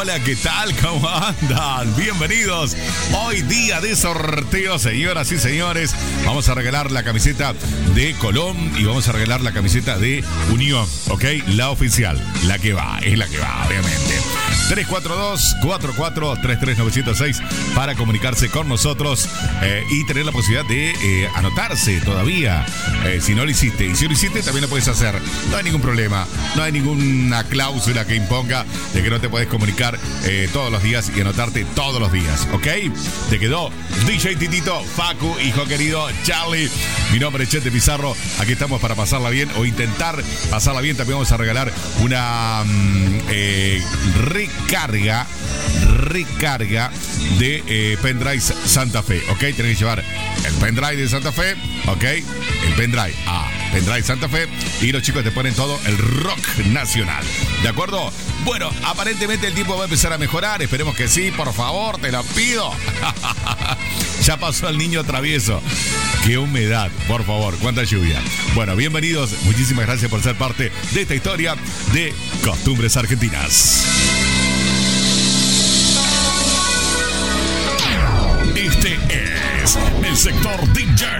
Hola, ¿qué tal? ¿Cómo andan? Bienvenidos. Hoy día de sorteo, señoras y señores. Vamos a regalar la camiseta de Colón y vamos a regalar la camiseta de Unión, ¿ok? La oficial, la que va, es la que va, obviamente. 342-44-33906 para comunicarse con nosotros y tener la posibilidad de anotarse todavía. Si no lo hiciste, y si lo hiciste también lo puedes hacer. No hay ningún problema, no hay ninguna cláusula que imponga de que no te puedes comunicar todos los días y anotarte todos los días, ¿ok? Te quedó DJ Titito, Facu, hijo querido, Charlie. Mi nombre es Chete Pizarro. Aquí estamos para pasarla bien o intentar pasarla bien. También vamos a regalar una recarga de pendrive Santa Fe, ¿ok? Tenés que llevar el pendrive de Santa Fe, ¿ok? El pendrive pendrive Santa Fe y los chicos te ponen todo el rock nacional, ¿de acuerdo? Bueno, aparentemente el tiempo va a empezar a mejorar, esperemos que sí, por favor, te lo pido. Ya pasó el niño travieso. Qué humedad, por favor, cuánta lluvia. Bueno, bienvenidos, muchísimas gracias por ser parte de esta historia de Costumbres Argentinas. Este es el sector DJ